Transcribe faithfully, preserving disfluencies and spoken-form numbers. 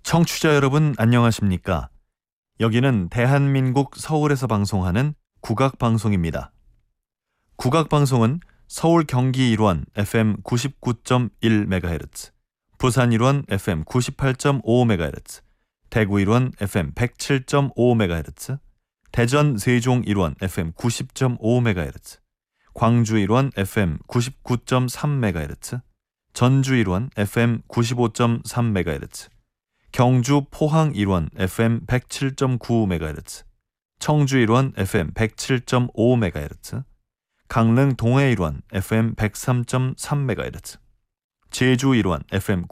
청취자 여러분 안녕하십니까? 여기는 대한민국 서울에서 방송하는 국악방송입니다. 국악방송은 서울 경기 일원 에프엠 구십구 점 일 메가헤르츠, 부산 일원 에프엠 구십팔 점 오 메가헤르츠, 대구 일원 에프엠 백칠 점 오 메가헤르츠, 대전 세종 일원 에프엠 구십 점 오 메가헤르츠, 광주 일원 에프엠 구십구 점 삼 메가헤르츠, 전주 일원 에프엠 구십오 점 삼 메가헤르츠, 경주 포항 일원 에프엠 백칠 점 구 메가헤르츠, 청주 일원 에프엠 백칠 점 오 메가헤르츠, 강릉 동해 일원 에프엠 백삼 점 삼 메가헤르츠, 제주 일원 에프엠